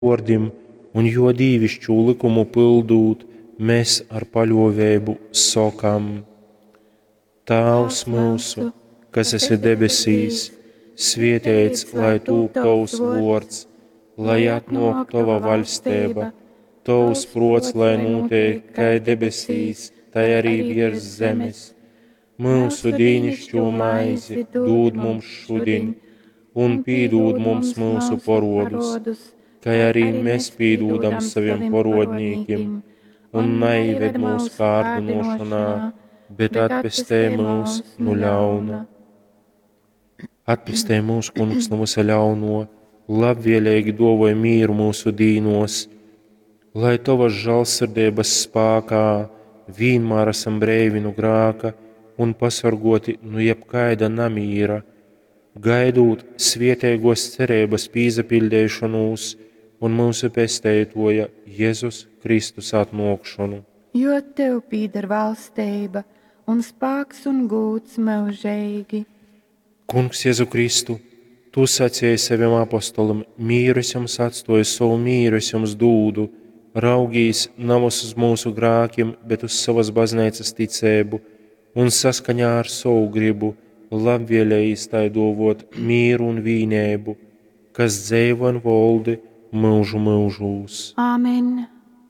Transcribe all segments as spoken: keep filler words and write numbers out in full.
ordim, un jo dīvišķu likumu pildūt, mēs ar paļovēbu sokam. Tēvs mūsu, kas esi debesīs, svētīts, lai tūp tavs vārds, lai atnāk tava valstība, tavs prots, lai notiek kā debesīs, tā arī virs zemes. Mūsu dīnišķo maizi dod mums šodien, un pīdod mums mūsu parodus, kā arī mēs pīdodam saviem parodnīkiem, un neieved mūsu kārdinošanā, bet atpestē mūs no ļauna. Atpestē mūsu kungs no visa ļauno, labvēlīgi dāvāj mieru mūsu dīnos, lai tavas žēlsirdības spēkā vienmēr esam brīvi no grēka un pasargoti no jebkaida namīra, gaidot svētīgos cerības pīzapildēšanos un mūsu pestētoja Jēzus Kristus atnākšanu. Jo tev pīdar valstība un spēks un gods mūžīgi. Kungs Jēzu Kristu, tu sacīji saviem apostolam, mīru es jums atstāju, savu mīru es jums dūdu, raugīs nav uz mūsu grēkiem, bet uz savas baznīcas ticību, un saskaņā ar savu gribu labvēlīgi tai dāvāt mīru un vienību, kas dzīvo un valdi mūžu mūžos. Āmen.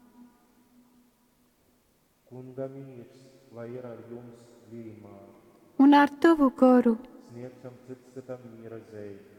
Kunga mīrs, lai ir ar jums vienmēr. Un ar tavu garu. Sniegtam cits citam mīra zēju.